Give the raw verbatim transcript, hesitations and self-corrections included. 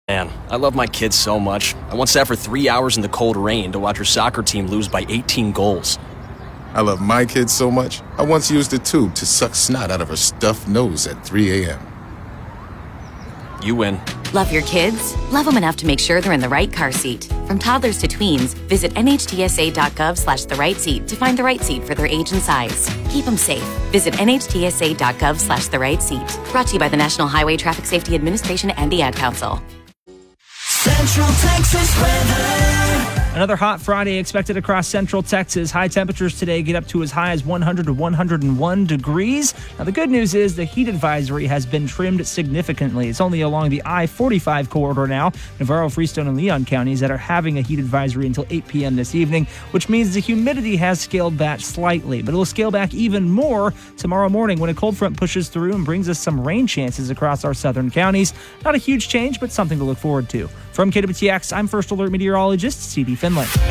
Man, I love my kids so much. I once sat for three hours in the cold rain to watch her soccer team lose by eighteen goals. I love my kids so much, I once used a tube to suck snot out of her stuffed nose at three a.m. You win. Love your kids? Love them enough to make sure they're in the right car seat. From toddlers to tweens, visit nhtsa.gov slash the right seat to find the right seat for their age and size. Keep them safe. Visit nhtsa.gov slash the right seat. Brought to you by the National Highway Traffic Safety Administration and the Ad Council. Central Texas weather. Another hot Friday expected across central Texas. High temperatures today get up to as high as one hundred to one hundred one degrees. Now, the good news is the heat advisory has been trimmed significantly. It's only along the I forty-five corridor now, Navarro, Freestone, and Leon counties that are having a heat advisory until eight p.m. this evening, which means the humidity has scaled back slightly, but it will scale back even more tomorrow morning when a cold front pushes through and brings us some rain chances across our southern counties. Not a huge change, but something to look forward to. From K W T X, I'm First Alert Meteorologist C D Finley.